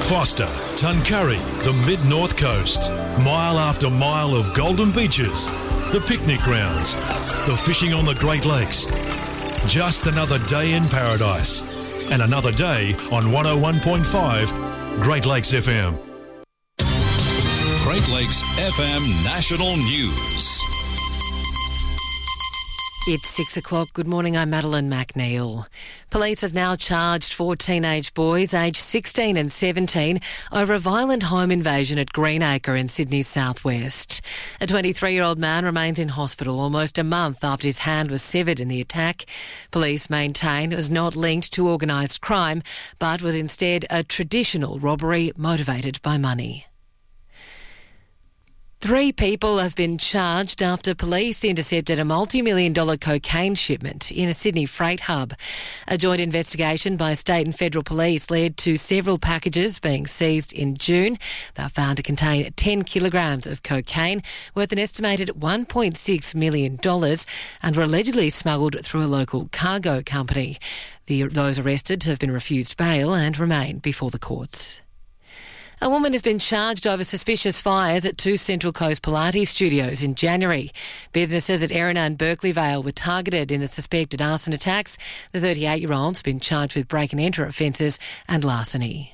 Foster, Tuncurry, the mid-north coast. Mile after mile of golden beaches, the picnic grounds, the fishing on the Great Lakes. Just another day in paradise. And another day on 101.5 Great Lakes FM. Great Lakes FM National News. It's 6 o'clock. Good morning, I'm Madeline McNeil. Police have now charged 4 teenage boys aged 16 and 17 over a violent home invasion at Greenacre in Sydney's southwest. A 23-year-old man remains in hospital almost a month after his hand was severed in the attack. Police maintain it was not linked to organised crime, but was instead a traditional robbery motivated by money. 3 people have been charged after police intercepted a multi-million-dollar cocaine shipment in a Sydney freight hub. A joint investigation by state and federal police led to several packages being seized in June. They were found to contain 10 kilograms of cocaine worth an estimated $1.6 million and were allegedly smuggled through a local cargo company. Those arrested have been refused bail and remain before the courts. A woman has been charged over suspicious fires at 2 Central Coast Pilates studios in January. Businesses at Erina and Berkeley Vale were targeted in the suspected arson attacks. The 38-year-old's been charged with break-and-enter offences and larceny.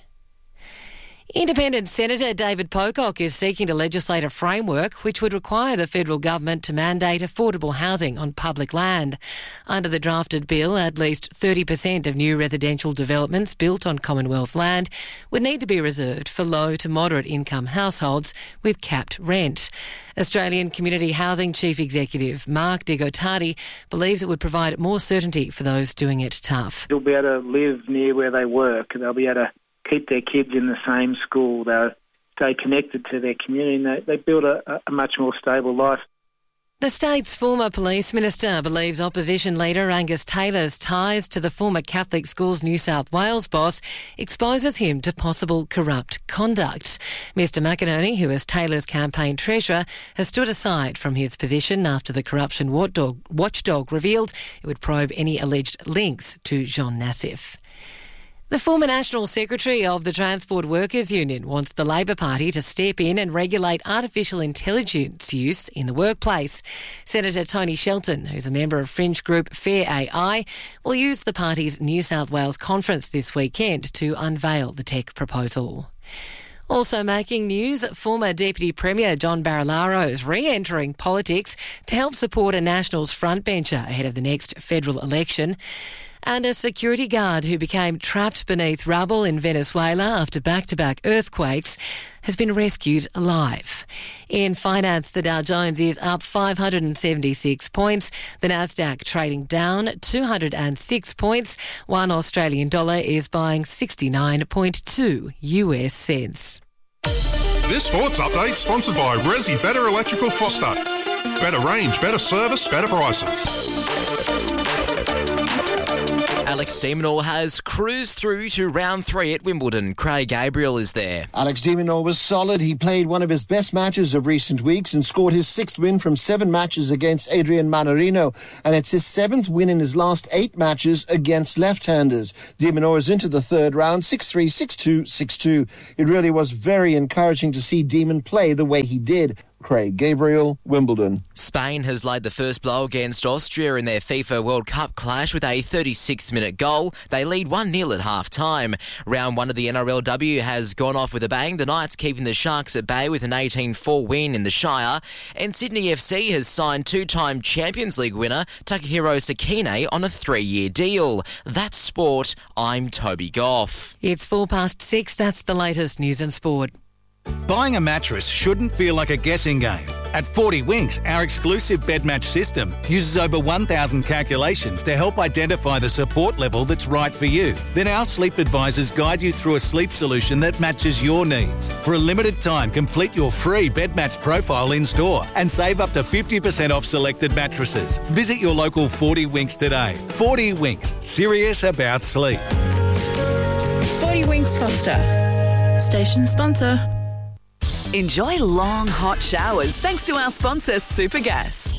Independent Senator David Pocock is seeking to legislate a framework which would require the federal government to mandate affordable housing on public land. Under the drafted bill, at least 30% of new residential developments built on Commonwealth land would need to be reserved for low to moderate income households with capped rent. Australian Community Housing Chief Executive Mark De Gottardi believes it would provide more certainty for those doing it tough. They'll be able to live near where they work. They'll be able to keep their kids in the same school. They'll stay connected to their community and they build a much more stable life. The state's former police minister believes opposition leader Angus Taylor's ties to the former Catholic Schools New South Wales boss exposes him to possible corrupt conduct. Mr McInerney, who is Taylor's campaign treasurer, has stood aside from his position after the corruption watchdog revealed it would probe any alleged links to Jean Nassif. The former National Secretary of the Transport Workers Union wants the Labor Party to step in and regulate artificial intelligence use in the workplace. Senator Tony Shelton, who's a member of fringe group Fair AI, will use the party's New South Wales conference this weekend to unveil the tech proposal. Also making news, former Deputy Premier John Barilaro is re-entering politics to help support a Nationals frontbencher ahead of the next federal election. And a security guard who became trapped beneath rubble in Venezuela after back-to-back earthquakes has been rescued alive. In finance, the Dow Jones is up 576 points. The Nasdaq trading down 206 points. One Australian dollar is buying 69.2 US cents. This sports update sponsored by Resi Better Electrical Foster. Better range, better service, better prices. Alex de Minaur has cruised through to round 3 at Wimbledon. Craig Gabriel is there. Alex de Minaur was solid. He played one of his best matches of recent weeks and scored his 6th win from 7 matches against Adrian Manarino. And it's his 7th win in his last 8 matches against left-handers. De Minaur is into the 3rd round, 6-3, 6-2, 6-2. It really was very encouraging to see Demon play the way he did. Craig Gabriel, Wimbledon. Spain has laid the first blow against Austria in their FIFA World Cup clash with a 36th-minute goal. They lead 1-0 at half-time. Round 1 of the NRLW has gone off with a bang. The Knights keeping the Sharks at bay with an 18-4 win in the Shire. And Sydney FC has signed 2-time Champions League winner Takahiro Sakine on a 3-year deal. That's sport. I'm Toby Goff. It's 6:04. That's the latest news and sport. Buying a mattress shouldn't feel like a guessing game. At 40 Winks, our exclusive bed match system uses over 1,000 calculations to help identify the support level that's right for you. Then our sleep advisors guide you through a sleep solution that matches your needs. For a limited time, complete your free bed match profile in-store and save up to 50% off selected mattresses. Visit your local 40 Winks today. 40 Winks, serious about sleep. 40 Winks Foster, station sponsor. Enjoy long, hot showers thanks to our sponsor, Supergas.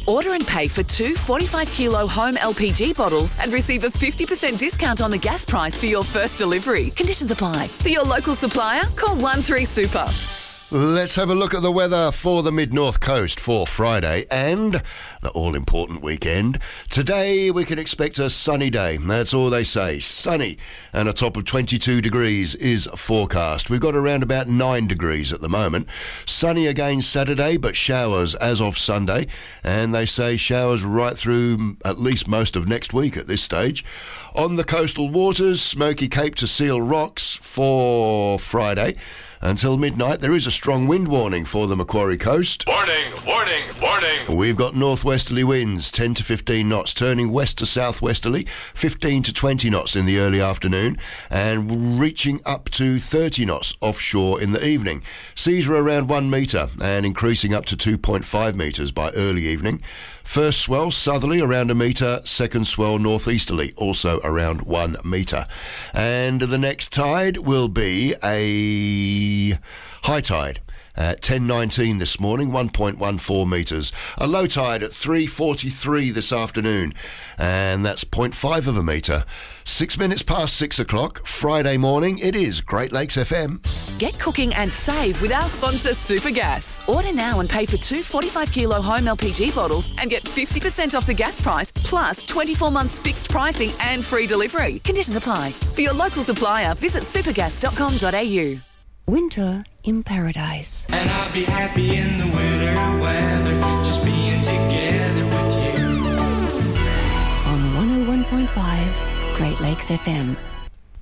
Order and pay for 2 45-kilo home LPG bottles and receive a 50% discount on the gas price for your first delivery. Conditions apply. For your local supplier, call 13Super. Let's have a look at the weather for the Mid-North Coast for Friday and the all-important weekend. Today we can expect a sunny day. That's all they say. Sunny and a top of 22 degrees is forecast. We've got around about 9 degrees at the moment. Sunny again Saturday, but showers as of Sunday. And they say showers right through at least most of next week at this stage. On the coastal waters, Smoky Cape to Seal Rocks for Friday. Until midnight, there is a strong wind warning for the Macquarie coast. Warning, warning, warning. We've got northwesterly winds, 10 to 15 knots, turning west to southwesterly, 15 to 20 knots in the early afternoon, and reaching up to 30 knots offshore in the evening. Seas are around 1 metre and increasing up to 2.5 metres by early evening. First swell southerly around 1 metre, second swell northeasterly also around 1 metre. And the next tide will be a high tide at 10:19 this morning, 1.14 metres. A low tide at 3:43 this afternoon, and that's 0.5 of a metre. 6 minutes past 6 o'clock, Friday morning. It is Great Lakes FM. Get cooking and save with our sponsor Supergas. Order now and pay for 2 45-kilo home LPG bottles and get 50% off the gas price, plus 24 months fixed pricing and free delivery. Conditions apply. For your local supplier, visit supergas.com.au. Winter in Paradise. And I'll be happy in the winter weather, just being together with you. On 101.5 Great Lakes FM.